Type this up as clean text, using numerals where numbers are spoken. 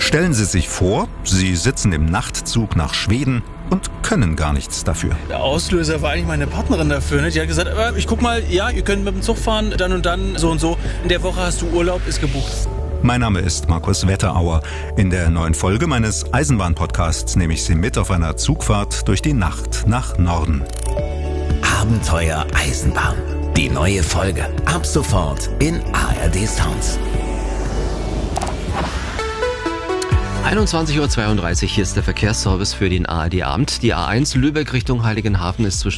Stellen Sie sich vor, Sie sitzen im Nachtzug nach Schweden und können gar nichts dafür. Der Auslöser war eigentlich meine Partnerin dafür. Ne? Die hat gesagt, ich guck mal, ja, ihr könnt mit dem Zug fahren, dann und dann, so und so. In der Woche hast du Urlaub, ist gebucht. Mein Name ist Markus Wetterauer. In der neuen Folge meines Eisenbahn-Podcasts nehme ich Sie mit auf einer Zugfahrt durch die Nacht nach Norden. Abenteuer Eisenbahn. Die neue Folge. Ab sofort in ARD Sounds. 21:32 Uhr, hier ist der Verkehrsservice für den ARD-Abend. Die A1 Lübeck Richtung Heiligenhafen ist zwischen